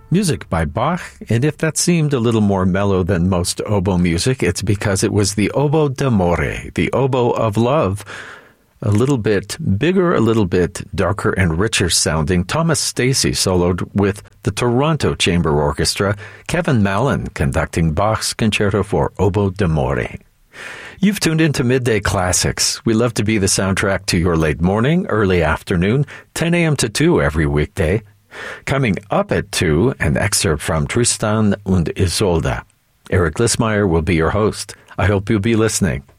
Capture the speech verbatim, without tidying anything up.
Music by Bach, and if that seemed a little more mellow than most oboe music, it's because it was the oboe d'amore, the oboe of love. A little bit bigger, a little bit darker and richer sounding. Thomas Stacey soloed with the Toronto Chamber Orchestra, Kevin Mallon conducting Bach's Concerto for Oboe d'Amore. You've tuned into Midday Classics. We love to be the soundtrack to your late morning, early afternoon, ten a.m. to two every weekday. Coming up at two, an excerpt from Tristan und Isolde. Eric Lismeyer will be your host. I hope you'll be listening.